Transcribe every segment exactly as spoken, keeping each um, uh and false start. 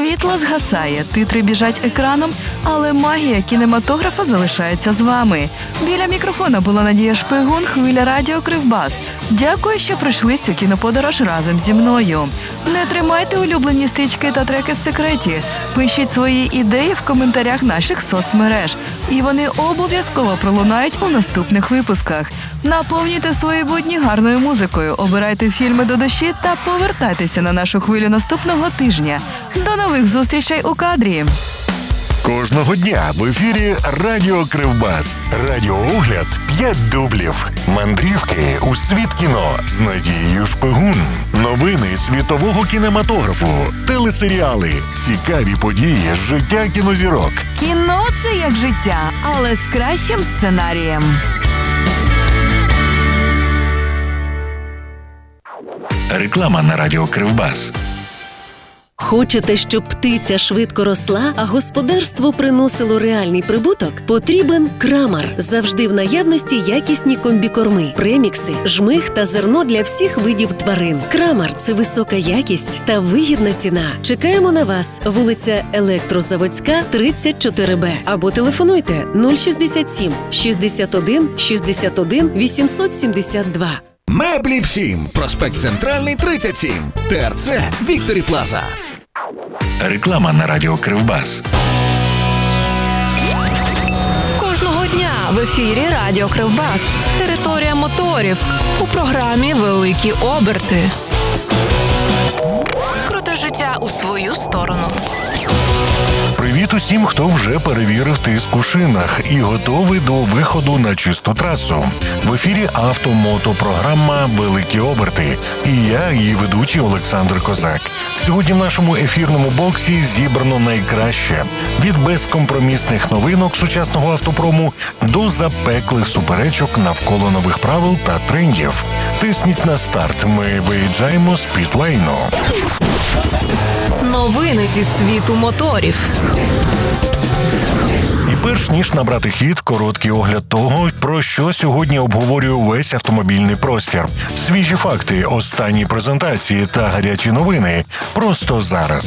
Світло згасає, титри біжать екраном, але магія кінематографа залишається з вами. Біля мікрофона була Надія Шпигун, хвиля радіо Кривбас. Дякую, що пройшли цю кіноподорож разом зі мною. Не тримайте улюблені стрічки та треки в секреті. Пишіть свої ідеї в коментарях наших соцмереж. І вони обов'язково пролунають у наступних випусках. Наповнюйте свої будні гарною музикою, обирайте фільми до душі та повертайтеся на нашу хвилю наступного тижня. До нових зустрічей у кадрі! Кожного дня в ефірі Радіо Кривбас. Радіоогляд «П'ять дублів». Мандрівки у світ кіно з Надією Шпигун. Новини світового кінематографу. Телесеріали. Цікаві події з життя кінозірок. Кіно – це як життя, але з кращим сценарієм. Реклама на Радіо Кривбас. Хочете, щоб птиця швидко росла, а господарство приносило реальний прибуток? Потрібен Крамар. Завжди в наявності якісні комбікорми, премікси, жмих та зерно для всіх видів тварин. Крамар – це висока якість та вигідна ціна. Чекаємо на вас. Вулиця Електрозаводська, тридцять чотири Б. Або телефонуйте нуль шістдесят сім шістдесят один шістдесят один вісімсот сімдесят два. Меблі всім. Проспект Центральний, тридцять сім. ТРЦ Вікторі Плаза. Реклама на Радіо Кривбас. Кожного дня в ефірі Радіо Кривбас. Територія моторів. У програмі «Великі оберти». Круте життя у свою сторону. Привіт усім, хто вже перевірив тиск у шинах і готовий до виходу на чисту трасу. В ефірі автомотопрограма «Великі оберти». І я, її ведучий Олександр Козак. Сьогодні в нашому ефірному боксі зібрано найкраще. Від безкомпромісних новинок сучасного автопрому до запеклих суперечок навколо нових правил та трендів. Тисніть на старт, ми виїжджаємо з пітлейну. Новини зі світу моторів. І перш ніж набрати хід, короткий огляд того, про що сьогодні обговорює весь автомобільний простір. Свіжі факти, останні презентації та гарячі новини просто зараз.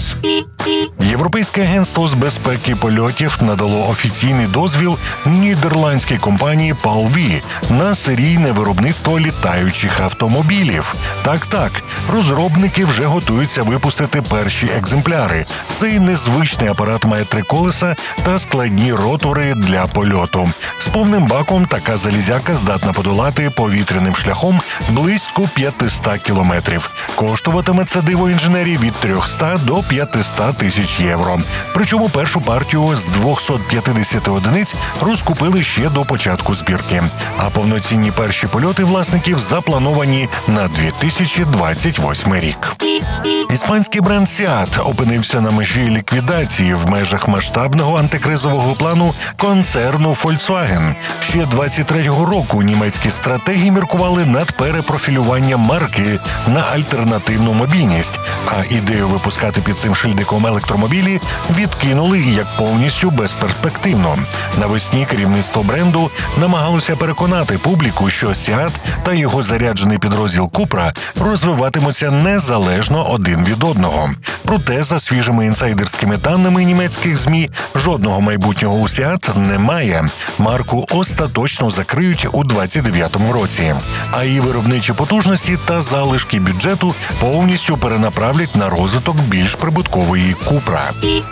Європейське агентство з безпеки польотів надало офіційний дозвіл нідерландській компанії Palvi на серійне виробництво літаючих автомобілів. Так-так, розробники вже готуються випустити перші екземпляри. Цей незвичний апарат має три колеса та складні ротори для польоту. З повним баком така залізяка здатна подолати повітряним шляхом близько п'ятсот кілометрів. Коштуватиме це диво інженерії від триста до п'ятсот тисяч євро. Причому першу партію з двісті п'ятдесят одиниць розкупили ще до початку збірки. А повноцінні перші польоти власників заплановані на дві тисячі двадцять восьмий рік. Іспанський бренд Seat опинився на межі ліквідації в межах масштабного антикризового плану концерну Volkswagen. Ще двадцять третього року німецькі стратеги міркували над перепрофілюванням марки на альтернативну мобільність, а ідею випускати під цим шильдиком електромобілі відкинули як повністю безперспективно. Навесні керівництво бренду намагалося переконати публіку, що Seat та його заряджений підрозділ Cupra розвиватимуться незалежно один від одного. Проте, за свіжими інсайдерськими даними німецьких ЗМІ, жодного майбутнього у Seat немає. Марку остаточно закриють у двадцять дев'ятому році. А її виробничі потужності та залишки бюджету повністю перенаправлять на розвиток більш прибуткової Cupra.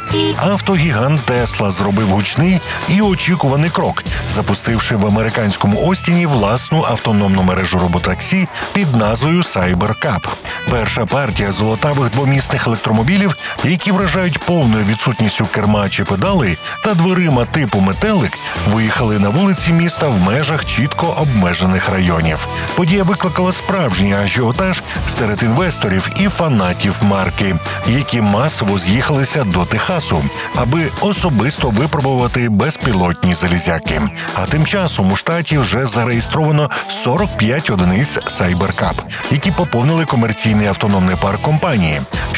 Автогігант Tesla зробив гучний і очікуваний крок, запустивши в американському Остіні власну автономну мережу роботаксі під назвою Cybercab. Перша партія золотавих двомісних електромобілів, які вражають повною відсутністю керма чи педали та дверима типу метелик, виїхали на вулиці міста в межах чітко обмежених районів. Подія викликала справжній ажіотаж серед інвесторів і фанатів марки, які масово з'їхалися до Техасу, аби особисто випробувати безпілотні залізяки. А тим часом у штаті вже зареєстровано сорок п'ять одиниць Cybercab, які поповнили комерційний автономний парк компанії, що загалом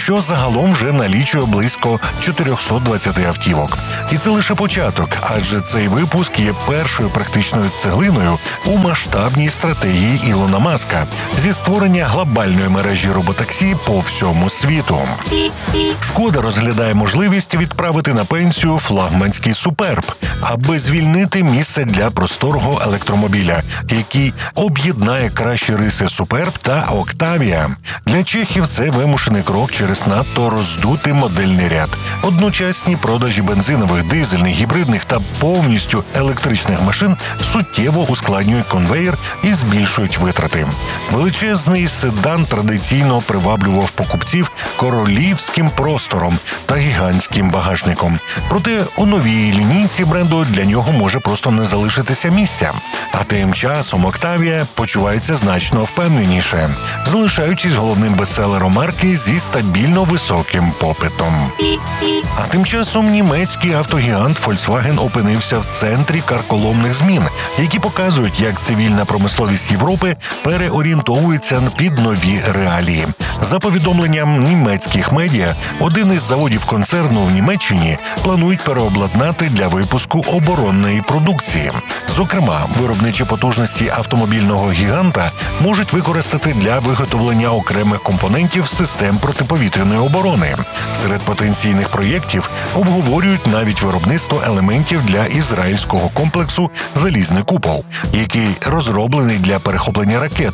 загалом вже налічує близько чотириста двадцять автівок. І це лише початок, адже цей випуск є першою практичною цеглиною у масштабній стратегії Ілона Маска зі створення глобальної мережі роботаксі по всьому світу. Шкода розглядає можливість відправити на пенсію флагманський Суперб, аби звільнити місце для просторого електромобіля, який об'єднає кращі риси Суперб та Октавія. Для чехів це вимушений крок через надто роздутий модельний ряд. Одночасні продажі бензинових, дизельних, гібридних та повністю електричних машин суттєво ускладнюють конвеєр і збільшують витрати. Величезний седан традиційно приваблював покупців королівським простором та гігантським багажником. Проте у новій лінійці бренду для нього може просто не залишитися місця. А тим часом Октавія почувається значно впевненіше, залишаючись головним бестселером марки зі стабільно високим попитом. А тим часом німецький автогігант Volkswagen опинився в центрі карколомних змін, які показують, як цивільна промисловість Європи переорієнтовується під нові реалії. За повідомленням німецьких медіа, один із заводів концерну в Німеччині планують переобладнати для випуску оборонної продукції. Зокрема, виробничі потужності автомобільного гіганта можуть використати для виготовлення окремих компонентів систем протиповітряної оборони. Серед потенційних проєктів обговорюють навіть виробництво елементів для ізраїльського комплексу «Залізний купол», який розроблений для перехоплення ракет